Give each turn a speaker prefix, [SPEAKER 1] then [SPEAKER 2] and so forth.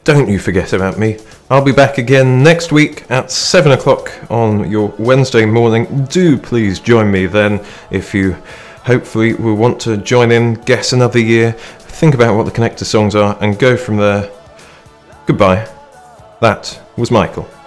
[SPEAKER 1] don't you forget about me. I'll be back again next week at 7 o'clock on your Wednesday morning. Do please join me then if you hopefully will want to join in, guess another year, think about what the Connector songs are and go from there. Goodbye. That was Michael.